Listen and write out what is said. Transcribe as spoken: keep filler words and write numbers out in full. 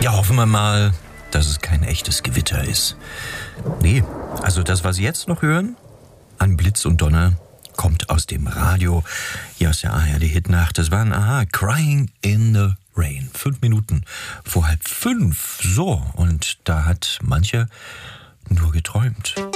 Ja, hoffen wir mal, dass es kein echtes Gewitter ist. Nee, also das, was Sie jetzt noch hören, an Blitz und Donner, kommt aus dem Radio, hier aus der A R D-Hitnacht. Das waren, aha, Crying in the Rain. Fünf Minuten vor halb fünf. So, und da hat mancher nur geträumt.